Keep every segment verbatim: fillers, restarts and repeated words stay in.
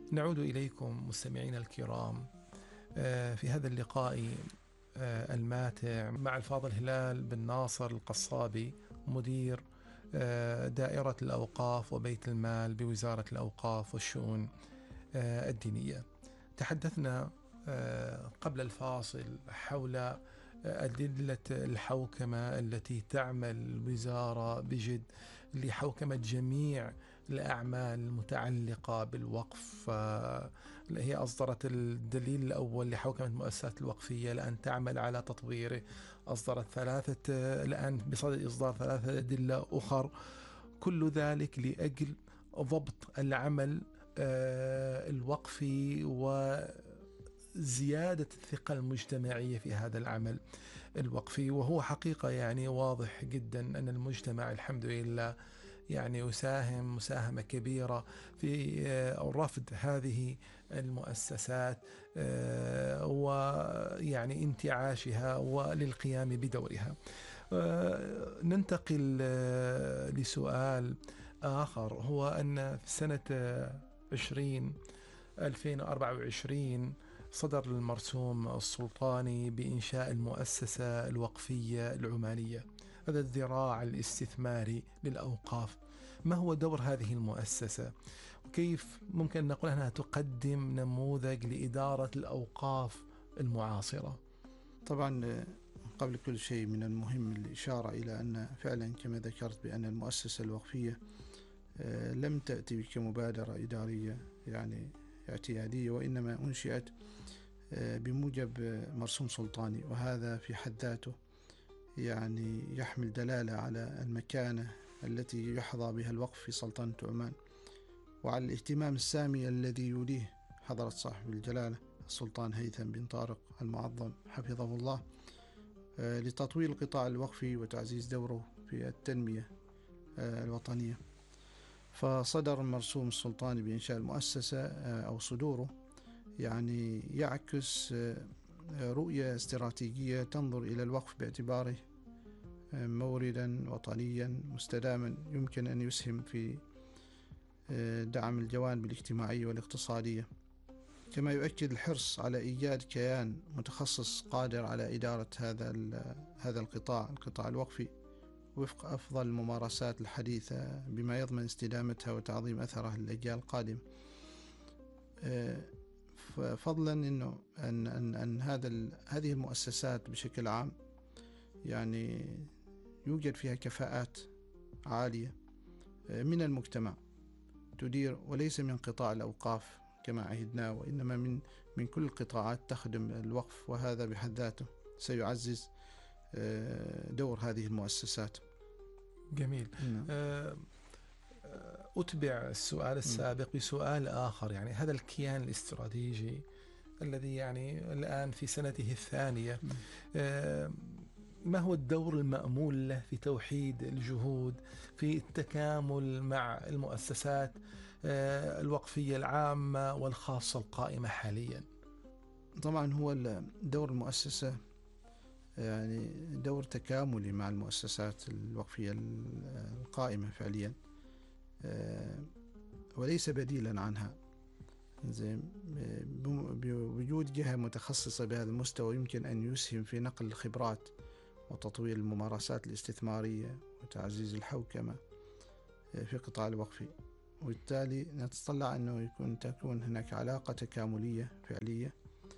نعود إليكم مستمعينا الكرام في هذا اللقاء الماتع مع الفاضل هلال بن ناصر القصابي، مدير دائرة الأوقاف وبيت المال بوزارة الأوقاف والشؤون الدينية. تحدثنا قبل الفاصل حول أدلة الحوكمة التي تعمل الوزارة بجد لحوكمة جميع الأعمال المتعلقة بالوقف. هي أصدرت الدليل الأول لحوكمة المؤسسات الوقفية لأن تعمل على تطويره، أصدرت ثلاثة الآن بصدد إصدار ثلاثة أدلة أخر، كل ذلك لأجل ضبط العمل الوقفي وزيادة الثقة المجتمعية في هذا العمل الوقفي. وهو حقيقة يعني واضح جدا أن المجتمع الحمد لله يعني يساهم مساهمة كبيرة في رفض هذه المؤسسات ويعني انتعاشها وللقيام بدورها. ننتقل لسؤال آخر، هو أن في سنة عشرين ألفين وأربعة وعشرين صدر المرسوم السلطاني بإنشاء المؤسسة الوقفية العمانية، هذا الذراع الاستثماري للأوقاف. ما هو دور هذه المؤسسة؟ وكيف ممكن نقول أنها تقدم نموذج لإدارة الأوقاف المعاصرة؟ طبعا قبل كل شيء من المهم الإشارة إلى أن فعلا كما ذكرت بأن المؤسسة الوقفية لم تأتي كمبادرة إدارية يعني اعتيادية، وإنما أنشئت بموجب مرسوم سلطاني، وهذا في حد ذاته يعني يحمل دلالة على المكانة التي يحظى بها الوقف في سلطنة عمان، وعلى الاهتمام السامي الذي يوليه حضرة صاحب الجلالة السلطان هيثم بن طارق المعظم حفظه الله لتطوير القطاع الوقفي وتعزيز دوره في التنمية الوطنية. فصدر المرسوم السلطاني بإنشاء المؤسسة أو صدوره يعني يعكس رؤية استراتيجية تنظر إلى الوقف باعتباره موردا وطنيا مستداما يمكن أن يسهم في دعم الجوانب الاجتماعية والاقتصادية، كما يؤكد الحرص على إيجاد كيان متخصص قادر على إدارة هذا هذا القطاع القطاع الوقفي وفق أفضل الممارسات الحديثة بما يضمن استدامتها وتعظيم أثرها للأجيال القادمة. فضلا إنه أن أن أن هذا هذه المؤسسات بشكل عام يعني يوجد فيها كفاءات عالية من المجتمع تدير، وليس من قطاع الأوقاف كما عهدنا، وإنما من من كل القطاعات تخدم الوقف، وهذا بحد ذاته سيعزز دور هذه المؤسسات. جميل. نعم. أتبع السؤال السابق بسؤال آخر، يعني هذا الكيان الاستراتيجي الذي يعني الآن في سنته الثانية، ما هو الدور المأمول له في توحيد الجهود في التكامل مع المؤسسات الوقفية العامة والخاصة القائمة حاليا؟ طبعا هو دور المؤسسة يعني دور تكاملي مع المؤسسات الوقفية القائمة فعليا وليس بديلا عنها. بوجود جهة متخصصة بهذا المستوى يمكن أن يسهم في نقل الخبرات وتطوير الممارسات الاستثمارية وتعزيز الحوكمة في القطاع الوقفي، وبالتالي نتطلع أنه يكون تكون هناك علاقة تكاملية فعلية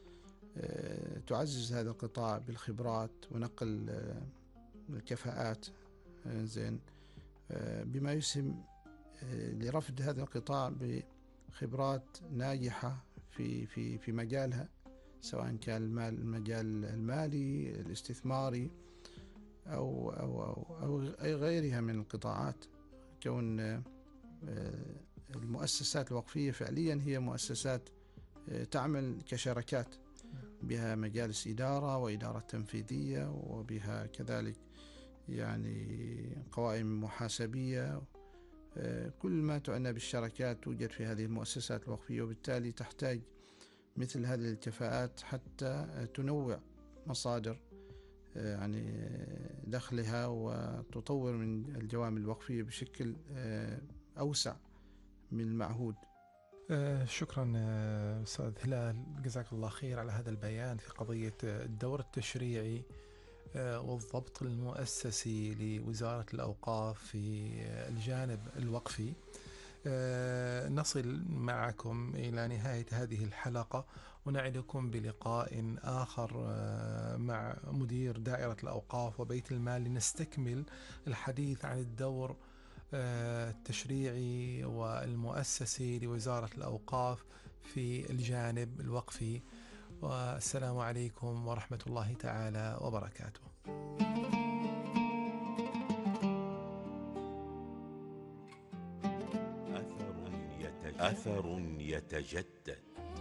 تعزز هذا القطاع بالخبرات ونقل الكفاءات زين بما يسهم لرفد هذا القطاع بخبرات ناجحة في في في مجالها، سواء كان المال المجال المالي الاستثماري أو أو أو, أو أي غيرها من القطاعات. كون المؤسسات الوقفية فعليا هي مؤسسات تعمل كشركات، بها مجالس إدارة وإدارة تنفيذية، وبها كذلك يعني قوائم محاسبية، كل ما تعنى بالشركات توجد في هذه المؤسسات الوقفية، وبالتالي تحتاج مثل هذه الكفاءات حتى تنوع مصادر يعني دخلها وتطور من الجوانب الوقفية بشكل أوسع من المعهود. آه، شكرا آه، أستاذ هلال، جزاك الله خير على هذا البيان في قضية آه، الدور التشريعي آه، والضبط المؤسسي لوزارة الأوقاف في آه، الجانب الوقفي. آه، نصل معكم إلى نهاية هذه الحلقة، ونعدكم بلقاء آخر آه، مع مدير دائرة الأوقاف وبيت المال لنستكمل الحديث عن الدور آه، التشريعي والمؤسسي لوزارة الأوقاف في الجانب الوقفي. والسلام عليكم ورحمة الله تعالى وبركاته. أثر يتجدد.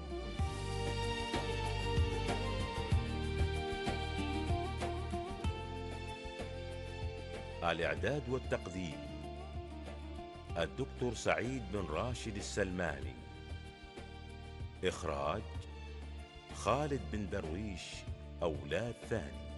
الإعداد والتقديم الدكتور سعيد بن راشد السلماني. إخراج خالد بن درويش أولاد ثاني.